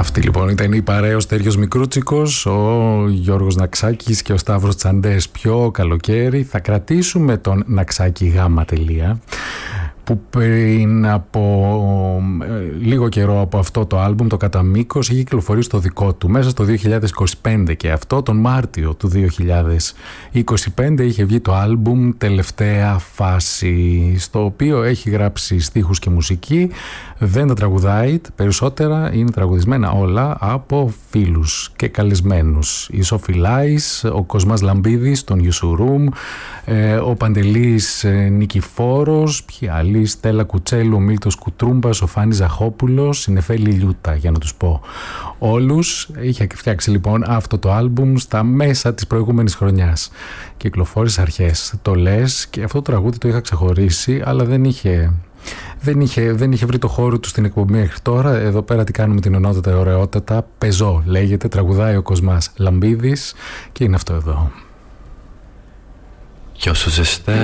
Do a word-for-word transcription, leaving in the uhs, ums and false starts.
Αυτή λοιπόν ήταν η παρέα, ο Στέργιος Μικρούτσικος, ο Γιώργος Ναξάκης και ο Σταύρος Τσαντές. Πιο καλοκαίρι θα κρατήσουμε τον Ναξάκη γάμα τελεία, που πριν από ε, λίγο καιρό από αυτό το άλμπουμ, το Κατά Μήκος, είχε κυκλοφορήσει το δικό του μέσα στο δύο χιλιάδες είκοσι πέντε, και αυτό τον Μάρτιο του δύο χιλιάδες είκοσι πέντε είχε βγει το άλμπουμ Τελευταία Φάση, στο οποίο έχει γράψει στίχους και μουσική. Δεν τα τραγουδάει, περισσότερα είναι τραγουδισμένα όλα από φίλους και καλεσμένους. Η Σόφη Λάις, ο Κοσμάς Λαμπίδης, τον Ιουσουρούμ, ε, ο Παντελής ε, Νικηφόρος, ποιοι άλλοι, Στέλλα Κουτσέλου, ο Μίλτος Κουτρούμπας, ο Φάνης Ζαχόπουλος, η Νεφέλη Λιούτα, για να τους πω όλους. Είχε φτιάξει λοιπόν αυτό το άλμπουμ στα μέσα της προηγούμενης χρονιάς. Κυκλοφόρησε αρχές, το λες, και αυτό το τραγούδι το είχα ξεχωρίσει, αλλά δεν είχε... Δεν είχε, δεν είχε βρει το χώρο του στην εκπομπή μέχρι τώρα. Εδώ πέρα τι κάνουμε την ονότητα ωραιότατα. Πεζό λέγεται, τραγουδάει ο Κοσμάς Λαμπίδης και είναι αυτό εδώ. Κι όσο ζεστά